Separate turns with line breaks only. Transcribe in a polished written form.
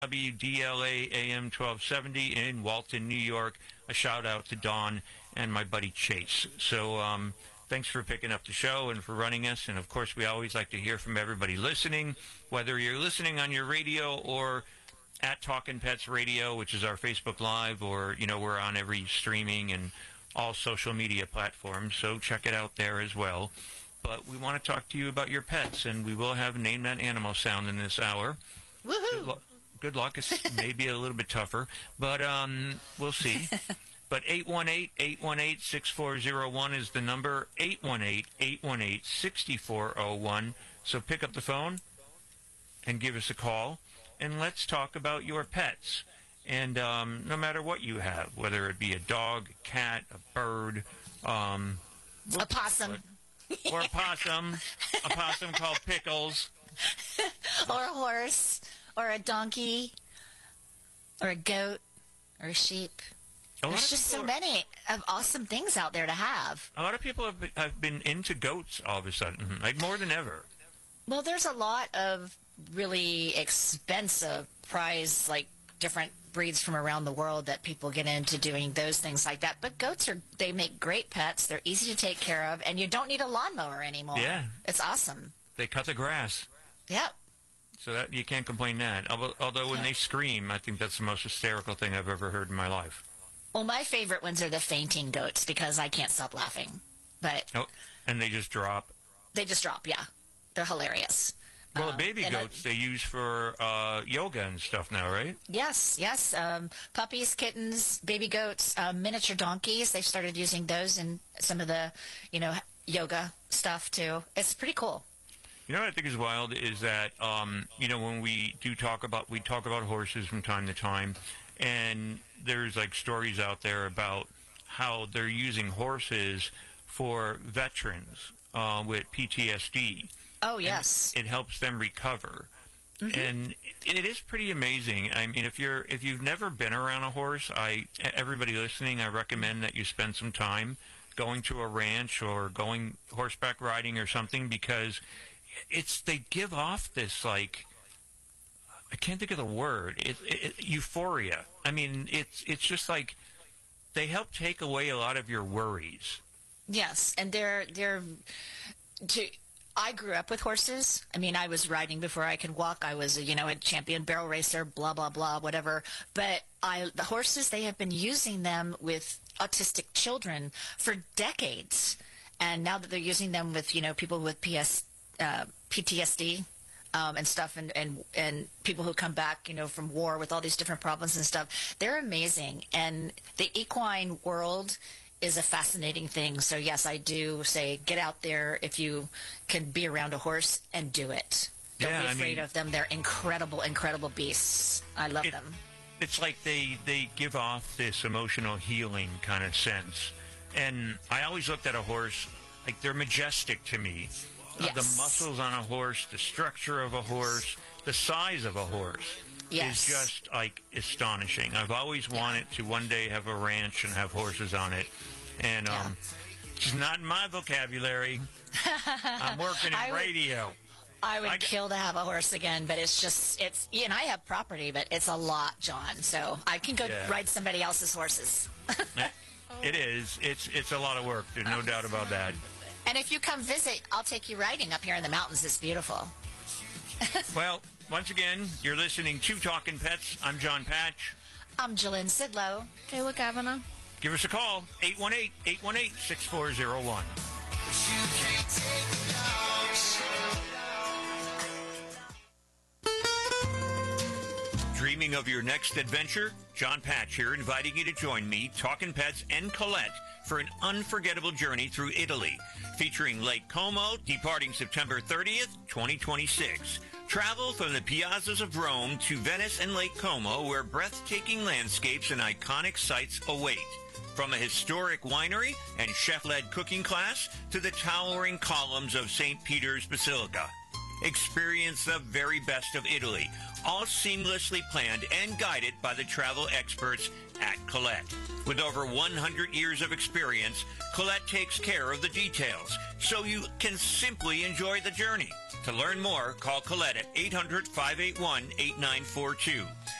WDLA AM 1270 in Walton, New York. A shout out to Dawn and my buddy Chase. So thanks for picking up the show and for running us. And of course, we always like to hear from everybody listening, whether you're listening on your radio or at Talkin' Pets Radio, which is our Facebook Live, or, we're on every streaming and all social media platforms. So check it out there as well. But we want to talk to you about your pets, and we will have Name That Animal sound in this hour.
Woohoo!
Good luck. It's maybe a little bit tougher, but we'll see. But 818-818-6401 is the number, 818-818-6401. So pick up the phone and give us a call, and let's talk about your pets. And no matter what you have, whether it be a dog, a cat, a bird,
a possum.
Or a possum called Pickles.
Or a horse, or a donkey, or a goat, or a sheep. There's just so many of awesome things out there to have.
A lot of people have been into goats all of a sudden, like more than ever.
Well, there's a lot of really expensive prize, like different breeds from around the world that people get into doing those things like that. But goats they make great pets. They're easy to take care of, and you don't need a lawnmower anymore.
Yeah.
It's awesome.
They cut the grass.
Yep.
So that you can't complain that. Although when they scream, I think that's the most hysterical thing I've ever heard in my life.
Well, my favorite ones are the fainting goats because I can't stop laughing. But
and they just drop.
They just drop, yeah. They're hilarious.
Well, baby goats they use for yoga and stuff now, right?
Yes. Puppies, kittens, baby goats, miniature donkeys. They've started using those in some of the, yoga stuff too. It's pretty cool.
You know what I think is wild is that, when we talk about horses from time to time, and there's like stories out there about how they're using horses for veterans with PTSD.
Oh, yes.
It helps them recover. Mm-hmm. And it is pretty amazing. I mean, if you've never been around a horse, everybody listening, I recommend that you spend some time going to a ranch or going horseback riding or something, because they give off this, like, I can't think of the word, euphoria. I mean, it's just like they help take away a lot of your worries.
Yes, and I grew up with horses. I mean, I was riding before I could walk. I was, a champion barrel racer, blah, blah, blah, whatever. But the horses, they have been using them with autistic children for decades. And now that they're using them with, people with PTSD and stuff, and people who come back, from war with all these different problems and stuff, they're amazing. And the equine world is a fascinating thing. So yes, I do say get out there if you can be around a horse and do it. Don't be afraid of them. They're incredible, incredible beasts. I love them.
It's like they give off this emotional healing kind of sense. And I always looked at a horse like they're majestic to me.
Yes.
The muscles on a horse, the structure of a horse, the size of a horse is just like astonishing. I've always wanted to one day have a ranch and have horses on it. And it's not in my vocabulary. I'm working in radio.
I would kill to have a horse again, but and I have property, but it's a lot, John. So I can go ride somebody else's horses.
It is. It's a lot of work. There's no doubt about that.
And if you come visit, I'll take you riding up here in the mountains. It's beautiful.
Well, once again, you're listening to Talkin' Pets. I'm John Patch.
I'm Jillian Sidlow.
Kayla Kavanaugh.
Give us a call, 818-818-6401. Dreaming of your next adventure? John Patch here, inviting you to join me, Talkin' Pets, and Colette for an unforgettable journey through Italy, featuring Lake Como, departing September 30th, 2026. Travel from the piazzas of Rome to Venice and Lake Como, where breathtaking landscapes and iconic sights await. From a historic winery and chef-led cooking class to the towering columns of St. Peter's Basilica. Experience the very best of Italy, all seamlessly planned and guided by the travel experts at Colette. With over 100 years of experience, Colette takes care of the details, so you can simply enjoy the journey. To learn more, call Colette at 800-581-8942.